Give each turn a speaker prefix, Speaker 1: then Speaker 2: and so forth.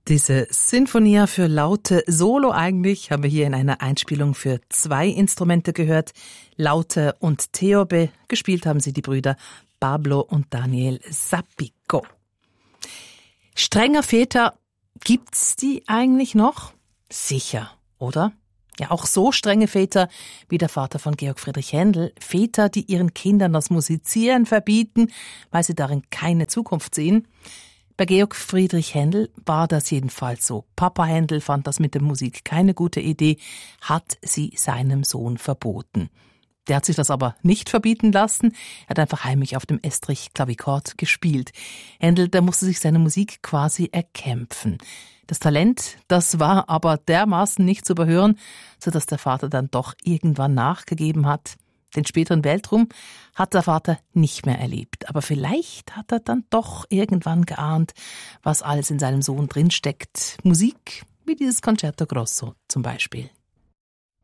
Speaker 1: Diese Sinfonia für Laute Solo eigentlich haben wir hier in einer Einspielung für 2 Instrumente gehört. Laute und Theorbe. Gespielt haben sie die Brüder Pablo und Daniel Zapico. Strenger Väter, gibt's die eigentlich noch? Sicher, oder? Ja, auch so strenge Väter wie der Vater von Georg Friedrich Händel. Väter, die ihren Kindern das Musizieren verbieten, weil sie darin keine Zukunft sehen. Bei Georg Friedrich Händel war das jedenfalls so. Papa Händel fand das mit der Musik keine gute Idee, hat sie seinem Sohn verboten. Der hat sich das aber nicht verbieten lassen. Er hat einfach heimlich auf dem Estrich Klavichord gespielt. Händel, der musste sich seine Musik quasi erkämpfen. Das Talent, das war aber dermaßen nicht zu überhören, sodass der Vater dann doch irgendwann nachgegeben hat. Den späteren Weltruhm hat der Vater nicht mehr erlebt. Aber vielleicht hat er dann doch irgendwann geahnt, was alles in seinem Sohn drinsteckt. Musik wie dieses Concerto Grosso zum Beispiel.